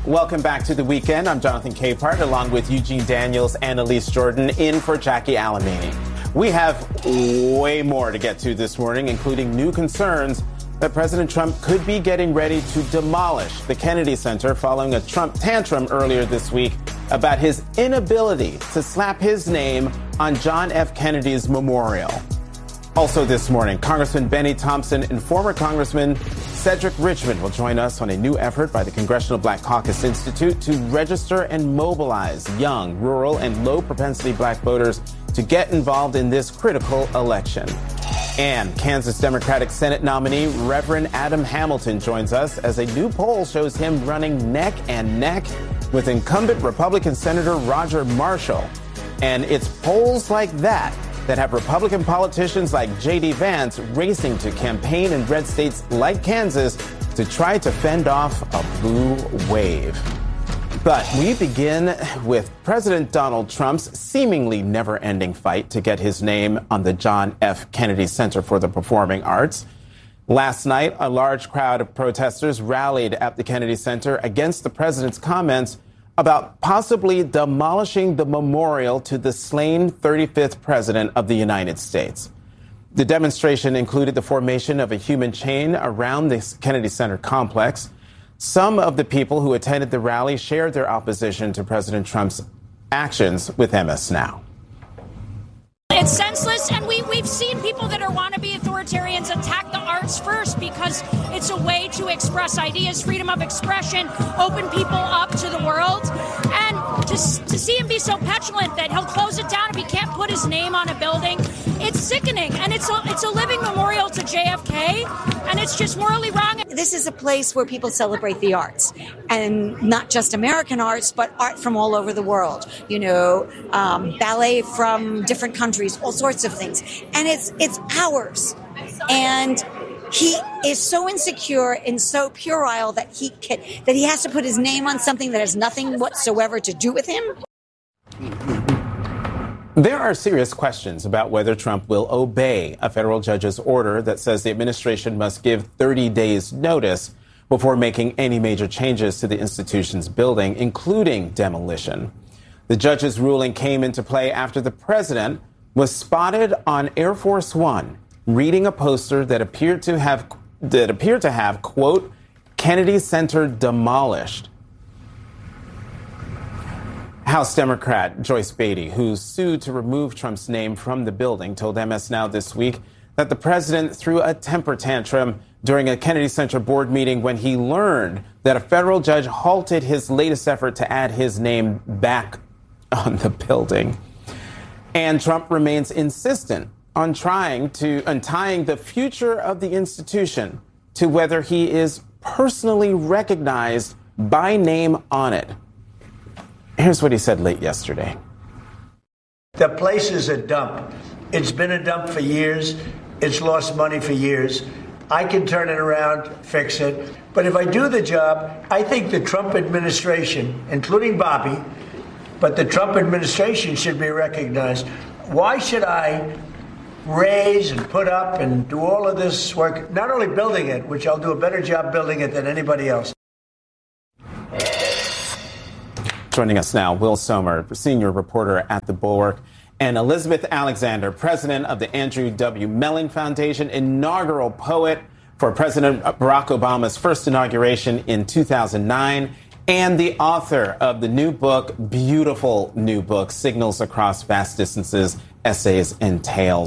Welcome back to The Weekend. I'm Jonathan Capehart, along with Eugene Daniels and Elise Jordan, in for Jackie Alamini. We have way more to get to this morning, including new concerns that President Trump could be getting ready to demolish the Kennedy Center following a Trump tantrum earlier this week about his inability to slap his name on John F. Kennedy's memorial. Also this morning, Congressman Benny Thompson and former Congressman Cedric Richmond will join us on a new effort by the Congressional Black Caucus Institute to register and mobilize young, rural, and low-propensity black voters to get involved in this critical election. And Kansas Democratic Senate nominee Reverend Adam Hamilton joins us as a new poll shows him running neck and neck with incumbent Republican Senator Roger Marshall. And it's polls like that have Republican politicians like J.D. Vance racing to campaign in red states like Kansas to try to fend off a blue wave. But we begin with President Donald Trump's seemingly never-ending fight to get his name on the John F. Kennedy Center for the Performing Arts. Last night, a large crowd of protesters rallied at the Kennedy Center against the president's comments about possibly demolishing the memorial to the slain 35th president of the United States. The demonstration included the formation of a human chain around the Kennedy Center complex. Some of the people who attended the rally shared their opposition to President Trump's actions with MS Now. It's senseless, and we've seen people that are wannabe authoritarians attack the arts first because it's a way to express ideas, freedom of expression, open people up to the world. And to see him be so petulant that he'll close it down if he can't put his name on a building, it's sickening. And it's a living memorial to JFK, and it's just morally wrong. This is a place where people celebrate the arts, and not just American arts, but art from all over the world. You know, ballet from different countries, all sorts of things. And it's ours. And he is so insecure and so puerile that he has to put his name on something that has nothing whatsoever to do with him. There are serious questions about whether Trump will obey a federal judge's order that says the administration must give 30 days notice before making any major changes to the institution's building, including demolition. The judge's ruling came into play after the president was spotted on Air Force One reading a poster that appeared to have, quote, Kennedy Center demolished. House Democrat Joyce Beatty, who sued to remove Trump's name from the building, told MS Now this week that the president threw a temper tantrum during a Kennedy Center board meeting when he learned that a federal judge halted his latest effort to add his name back on the building. And Trump remains insistent on untying the future of the institution to whether he is personally recognized by name on it. Here's what he said late yesterday. The place is a dump. It's been a dump for years. It's lost money for years. I can turn it around, fix it. But if I do the job, I think the Trump administration, including Bobby, but the Trump administration should be recognized. Why should I raise and put up and do all of this work, not only building it, which I'll do a better job building it than anybody else. Joining us now, Will Sommer, senior reporter at The Bulwark, and Elizabeth Alexander, president of the Andrew W. Mellon Foundation, inaugural poet for President Barack Obama's first inauguration in 2009, and the author of the new book, beautiful new book, Signals Across Vast Distances, Essays and Tales.